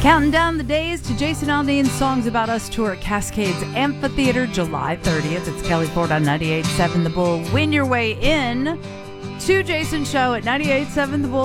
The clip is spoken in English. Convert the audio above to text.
Counting down the days to Jason Aldean's Songs About Us tour at Cascades Amphitheater, July 30th. It's Kelly Ford on 98.7 The Bull. Win your way in to Jason's show at 98.7 The Bull.